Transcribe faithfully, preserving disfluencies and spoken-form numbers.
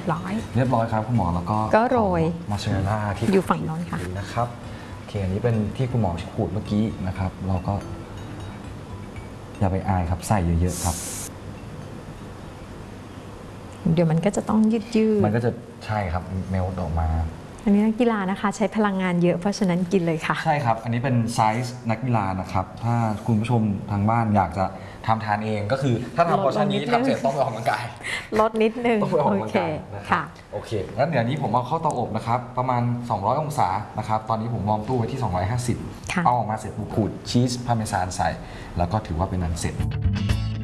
ยบร้อยเรียบร้อยครับคุณหมอแล้วก็ก็โรยมอสซาเรลล่าที่อยู่ฝั่งโน้นค่ะนะครับโอเคอันนี้เป็นที่คุณหมอขูดเมื่อกี้นะครับ เราก็อย่าไปอายครับใส่เยอะๆครับเดี๋ยวมันก็จะต้องยืดยืดมันก็จะใช่ครับเมลออกมาอันนี้นักกีฬานะคะใช้พลังงานเยอะเพราะฉะนั้นกินเลยค่ะใช่ครับอันนี้เป็นไซส์นักกีฬานะครับถ้าคุณผู้ชมทางบ้านอยากจะทำทานเองก็คือถ้าทำพอร์ชั่นนี้ทำเสร็จต้องไปออกกำลังกายลดนิดนึงต้องไปออกกำลังกายนะครับโอเคงั้นเดี๋ยวนี้ผมเอาเข้าเตาอบนะครับประมาณสองร้อยองศานะครับตอนนี้ผมวอร์มตู้ไว้ที่สองร้อยห้าสิบเอาออกมาเสร็จขูดชีสพาร์เมซานใส่แล้วก็ถือว่าเป็นอันเสร็จ